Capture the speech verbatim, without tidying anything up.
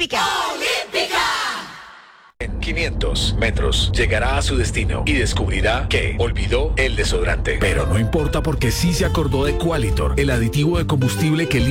Olímpica. En quinientos metros llegará a su destino y descubrirá que olvidó el desodorante. Pero no importa porque sí se acordó de Qualitor, el aditivo de combustible que